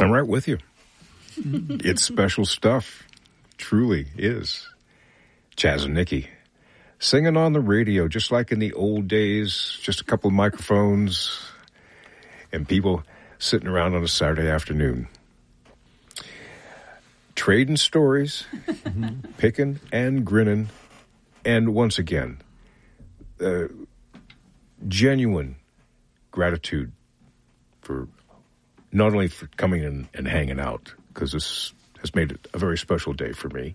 I'm right with you. It's special stuff. Truly is. Chaz and Nikki singing on the radio, just like in the old days, just a couple of microphones and people sitting around on a Saturday afternoon. Trading stories, picking and grinning, and once again, genuine gratitude for not only for coming in and hanging out, because this has made it a very special day for me,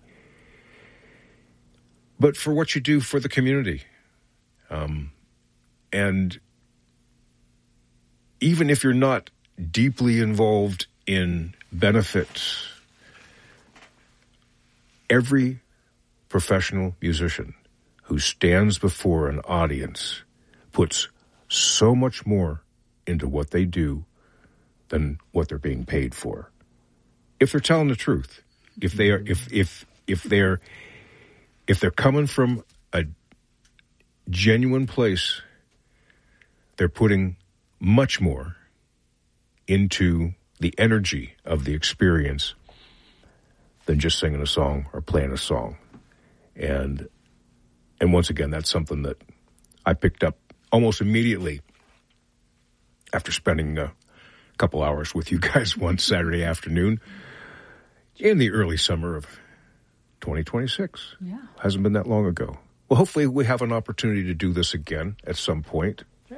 but for what you do for the community. And even if you're not deeply involved in benefits, every professional musician who stands before an audience puts so much more into what they do than what they're being paid for. If they're telling the truth, if they're coming from a genuine place, they're putting much more into the energy of the experience than just singing a song or playing a song. And once again, that's something that I picked up almost immediately after spending a couple hours with you guys one Saturday afternoon in the early summer of 2026. Yeah. Hasn't been that long ago. Well, hopefully we have an opportunity to do this again at some point. Sure.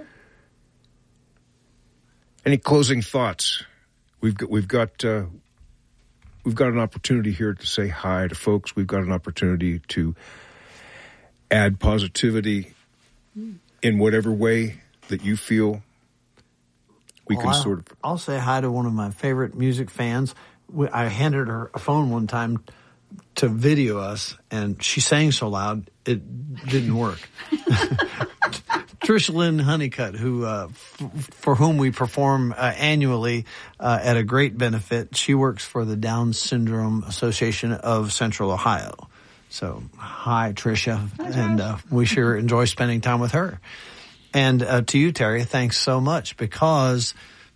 Any closing thoughts? We've got an opportunity here to say hi to folks. We've got an opportunity to add positivity in whatever way that you feel we can sort of... I'll say hi to one of my favorite music fans. I handed her a phone one time to video us, and she sang so loud it didn't work. Tricia Lynn Honeycutt, who for whom we perform annually at a great benefit. She works for the Down Syndrome Association of Central Ohio. So, hi, Tricia, and we sure enjoy spending time with her. And to you, Terry, thanks so much, because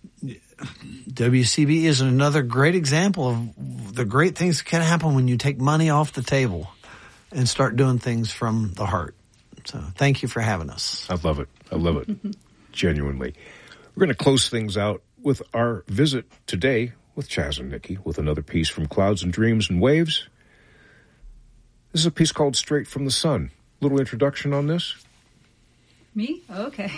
WCB is another great example of the great things that can happen when you take money off the table and start doing things from the heart. So thank you for having us. I love it. I love it. Genuinely. We're going to close things out with our visit today with Chaz and Nikki with another piece from Clouds and Dreams and Waves. This is a piece called Straight from the Sun. Little introduction on this. Me? Okay.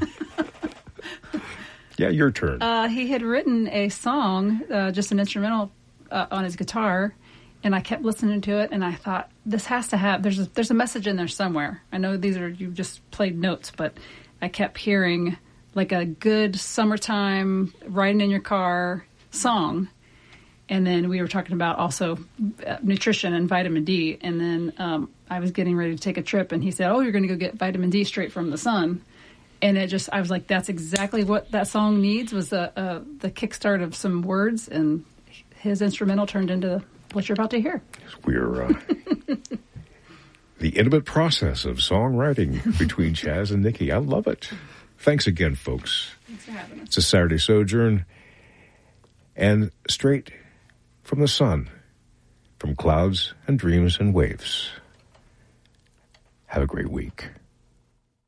Yeah, your turn. He had written a song, just an instrumental on his guitar, and I kept listening to it, and I thought, this has to have, there's a message in there somewhere. I know you just played notes, but I kept hearing like a good summertime riding in your car song. And then we were talking about also nutrition and vitamin D. And then I was getting ready to take a trip, and he said, "Oh, you're going to go get vitamin D straight from the sun." And I was like, that's exactly what that song needs, was the kickstart of some words, and his instrumental turned into what you're about to hear. We're the intimate process of songwriting between Chaz and Nikki. I love it. Thanks again, folks. Thanks for having us. It's a Saturday Sojourn, and Straight from the Sun, from Clouds and Dreams and Waves. Have a great week.